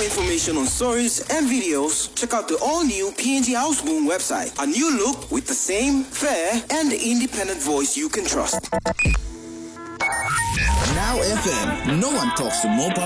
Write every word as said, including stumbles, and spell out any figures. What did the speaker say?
information on stories and videos, check out the all-new P N G House Boom website. A new look with the same fair and independent voice you can trust. Now F M. No one talks to more